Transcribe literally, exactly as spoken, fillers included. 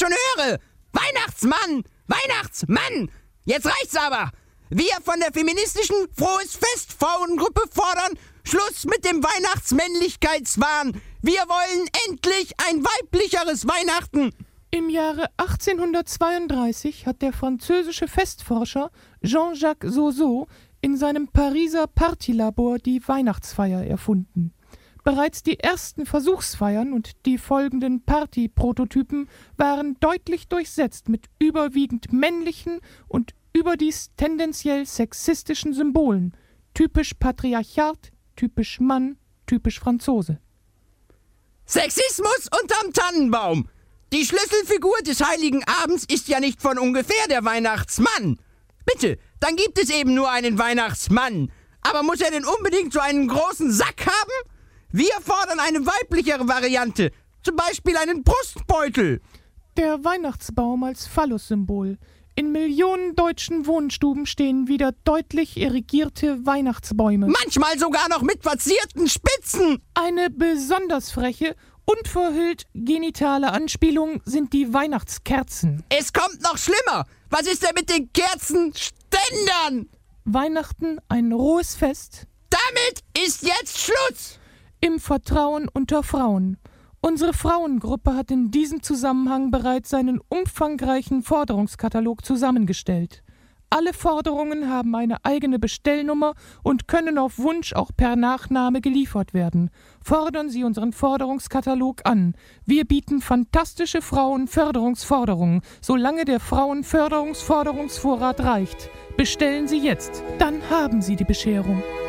schon höre. Weihnachtsmann, Weihnachtsmann. Jetzt reicht's aber. Wir von der feministischen Frohes Fest Frauengruppe fordern Schluss mit dem Weihnachtsmännlichkeitswahn. Wir wollen endlich ein weiblicheres Weihnachten. Im Jahre achtzehnhundertzweiunddreißig hat der französische Festforscher Jean-Jacques Zozo in seinem Pariser Partylabor die Weihnachtsfeier erfunden. Bereits die ersten Versuchsfeiern und die folgenden Party-Prototypen waren deutlich durchsetzt mit überwiegend männlichen und überdies tendenziell sexistischen Symbolen. Typisch Patriarchat, typisch Mann, typisch Franzose. Sexismus unterm Tannenbaum. Die Schlüsselfigur des Heiligen Abends ist ja nicht von ungefähr der Weihnachtsmann. Bitte, dann gibt es eben nur einen Weihnachtsmann. Aber muss er denn unbedingt so einen großen Sack haben? Wir fordern eine weiblichere Variante, zum Beispiel einen Brustbeutel. Der Weihnachtsbaum als Phallus-Symbol. In Millionen deutschen Wohnstuben stehen wieder deutlich irrigierte Weihnachtsbäume. Manchmal sogar noch mit verzierten Spitzen. Eine besonders freche, unverhüllt genitale Anspielung sind die Weihnachtskerzen. Es kommt noch schlimmer. Was ist denn mit den Kerzenständern? Weihnachten ein rohes Fest. Damit ist jetzt Schluss. Im Vertrauen unter Frauen. Unsere Frauengruppe hat in diesem Zusammenhang bereits einen umfangreichen Forderungskatalog zusammengestellt. Alle Forderungen haben eine eigene Bestellnummer und können auf Wunsch auch per Nachname geliefert werden. Fordern Sie unseren Forderungskatalog an. Wir bieten fantastische Frauenförderungsforderungen, solange der Frauenförderungsforderungsvorrat reicht. Bestellen Sie jetzt, dann haben Sie die Bescherung.